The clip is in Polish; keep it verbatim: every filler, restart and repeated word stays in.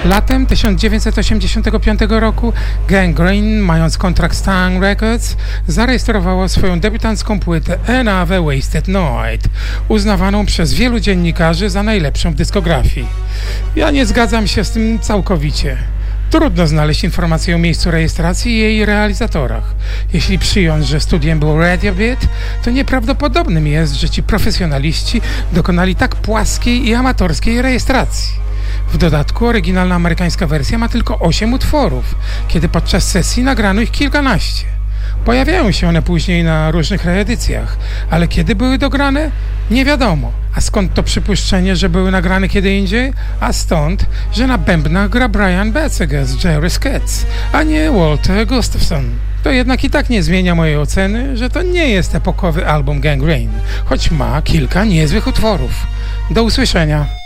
Latem tysiąc dziewięćset osiemdziesiątego piątego roku Gang Green, mając kontrakt z Tang Records, zarejestrowało swoją debiutancką płytę Another Wasted Night, uznawaną przez wielu dziennikarzy za najlepszą w dyskografii. Ja nie zgadzam się z tym całkowicie. Trudno znaleźć informację o miejscu rejestracji i jej realizatorach. Jeśli przyjąć, że studiem był Radiohead, to nieprawdopodobnym jest, że ci profesjonaliści dokonali tak płaskiej i amatorskiej rejestracji. W dodatku oryginalna amerykańska wersja ma tylko osiem utworów, kiedy podczas sesji nagrano ich kilkanaście. Pojawiają się one później na różnych reedycjach, ale kiedy były dograne? Nie wiadomo. A skąd to przypuszczenie, że były nagrane kiedy indziej? A stąd, że na bębnach gra Brian Beziger z Jerry Skets, a nie Walter Gustafson. To jednak i tak nie zmienia mojej oceny, że to nie jest epokowy album Gang Green, choć ma kilka niezłych utworów. Do usłyszenia.